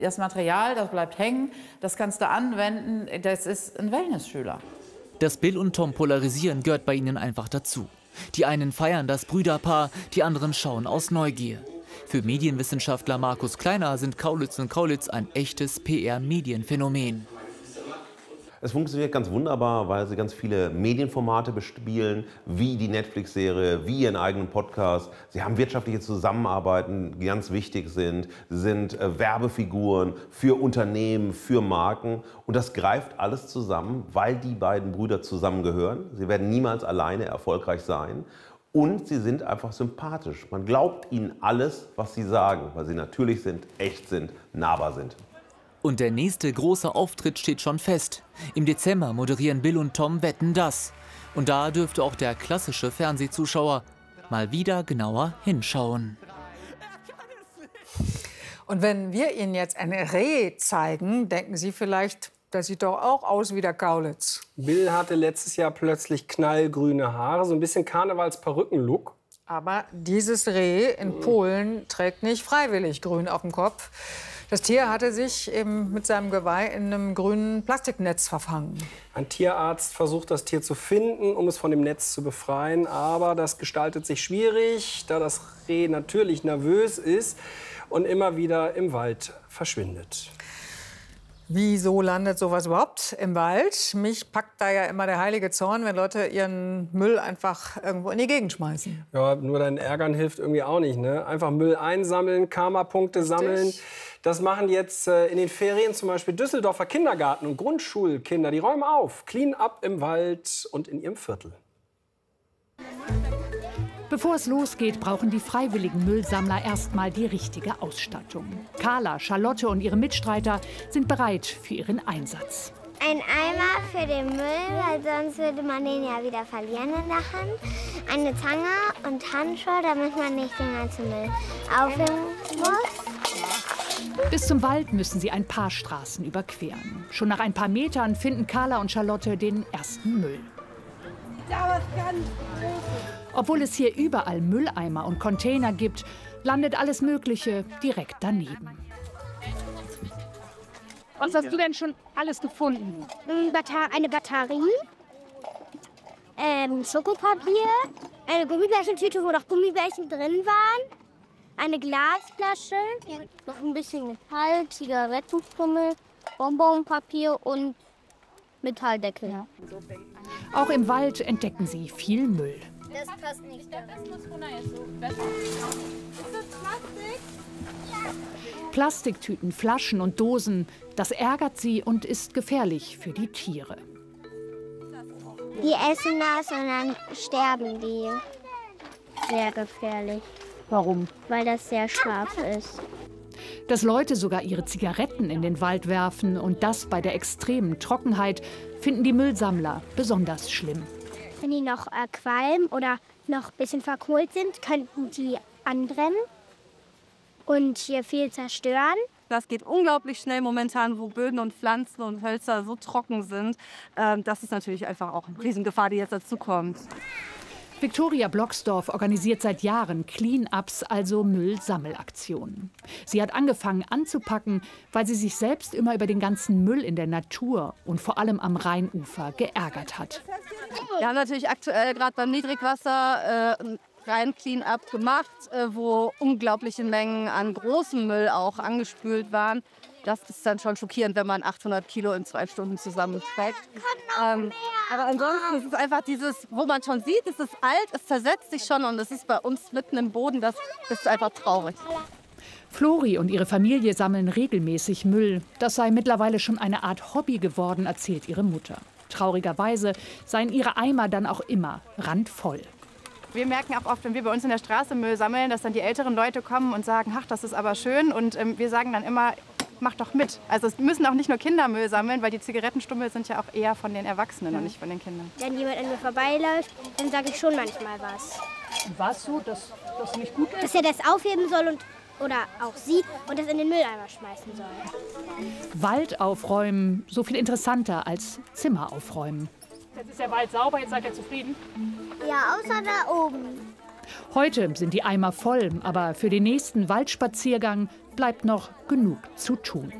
Das Material, das bleibt hängen, das kannst du anwenden, das ist ein Wellnessschüler. Das Bill und Tom polarisieren gehört bei ihnen einfach dazu. Die einen feiern das Brüderpaar, die anderen schauen aus Neugier. Für Medienwissenschaftler Markus Kleiner sind Kaulitz und Kaulitz ein echtes PR-Medienphänomen. Es funktioniert ganz wunderbar, weil sie ganz viele Medienformate bespielen, wie die Netflix-Serie, wie ihren eigenen Podcast. Sie haben wirtschaftliche Zusammenarbeiten, die ganz wichtig sind. Sie sind Werbefiguren für Unternehmen, für Marken. Und das greift alles zusammen, weil die beiden Brüder zusammengehören. Sie werden niemals alleine erfolgreich sein. Und sie sind einfach sympathisch. Man glaubt ihnen alles, was sie sagen, weil sie natürlich sind, echt sind, nahbar sind. Und der nächste große Auftritt steht schon fest. Im Dezember moderieren Bill und Tom Wetten, dass. Und da dürfte auch der klassische Fernsehzuschauer mal wieder genauer hinschauen. Und wenn wir Ihnen jetzt ein Reh zeigen, denken Sie vielleicht, das sieht doch auch aus wie der Kaulitz. Bill hatte letztes Jahr plötzlich knallgrüne Haare, so ein bisschen Karnevals-Perücken-Look. Aber dieses Reh in Polen trägt nicht freiwillig grün auf dem Kopf. Das Tier hatte sich eben mit seinem Geweih in einem grünen Plastiknetz verfangen. Ein Tierarzt versucht, das Tier zu finden, um es von dem Netz zu befreien. Aber das gestaltet sich schwierig, da das Reh natürlich nervös ist und immer wieder im Wald verschwindet. Wieso landet sowas überhaupt im Wald? Mich packt da ja immer der heilige Zorn, wenn Leute ihren Müll einfach irgendwo in die Gegend schmeißen. Ja, nur dein Ärgern hilft irgendwie auch nicht, ne? Einfach Müll einsammeln, Karma-Punkte sammeln. Das machen jetzt in den Ferien zum Beispiel Düsseldorfer Kindergarten- und Grundschulkinder. Die räumen auf, clean up im Wald und in ihrem Viertel. Bevor es losgeht, brauchen die freiwilligen Müllsammler erstmal die richtige Ausstattung. Carla, Charlotte und ihre Mitstreiter sind bereit für ihren Einsatz. Ein Eimer für den Müll, weil sonst würde man den ja wieder verlieren in der Hand. Eine Zange und Handschuhe, damit man nicht den ganzen Müll aufhängen muss. Bis zum Wald müssen sie ein paar Straßen überqueren. Schon nach ein paar Metern finden Carla und Charlotte den ersten Müll. Obwohl es hier überall Mülleimer und Container gibt, landet alles Mögliche direkt daneben. Was hast du denn schon alles gefunden? Eine Batterie, Schokopapier, eine Gummibärchentüte, wo noch Gummibärchen drin waren, eine Glasflasche, noch ein bisschen Metall, Zigarettenstummel, Bonbonpapier und Metalldeckel. Ja. Auch im Wald entdecken sie viel Müll. Das passt nicht. Das muss runter jetzt so besser. Ist das Plastik? Plastiktüten, Flaschen und Dosen, das ärgert sie und ist gefährlich für die Tiere. Die essen das und dann sterben die. Sehr gefährlich. Warum? Weil das sehr scharf ist. Dass Leute sogar ihre Zigaretten in den Wald werfen und das bei der extremen Trockenheit, finden die Müllsammler besonders schlimm. Wenn die noch qualmen oder noch ein bisschen verkohlt sind, könnten die anbrennen und hier viel zerstören. Das geht unglaublich schnell momentan, wo Böden und Pflanzen und Hölzer so trocken sind. Das ist natürlich einfach auch eine Riesengefahr, die jetzt dazu kommt. Viktoria Blocksdorf organisiert seit Jahren Clean-ups, also Müllsammelaktionen. Sie hat angefangen anzupacken, weil sie sich selbst immer über den ganzen Müll in der Natur und vor allem am Rheinufer geärgert hat. Wir haben natürlich aktuell gerade beim Niedrigwasser rein Clean-up gemacht, wo unglaubliche Mengen an großem Müll auch angespült waren. Das ist dann schon schockierend, wenn man 800 Kilo in 2 Stunden zusammenträgt. Aber ansonsten ist es einfach dieses, wo man schon sieht, es ist alt, es zersetzt sich schon und es ist bei uns mitten im Boden, das ist einfach traurig. Flori und ihre Familie sammeln regelmäßig Müll. Das sei mittlerweile schon eine Art Hobby geworden, erzählt ihre Mutter. Traurigerweise seien ihre Eimer dann auch immer randvoll. Wir merken auch oft, wenn wir bei uns in der Straße Müll sammeln, dass dann die älteren Leute kommen und sagen, ach, das ist aber schön. Und wir sagen dann immer, mach doch mit. Also es müssen auch nicht nur Kinder Müll sammeln, weil die Zigarettenstummel sind ja auch eher von den Erwachsenen und nicht von den Kindern. Wenn jemand an mir vorbeiläuft, dann sage ich schon manchmal was. Und was so, dass das nicht gut ist? Dass er das aufheben soll oder auch sie und das in den Mülleimer schmeißen soll. Wald aufräumen, so viel interessanter als Zimmer aufräumen. Jetzt ist der Wald sauber, jetzt seid ihr zufrieden? Ja, außer da oben. Heute sind die Eimer voll, aber für den nächsten Waldspaziergang bleibt noch genug zu tun.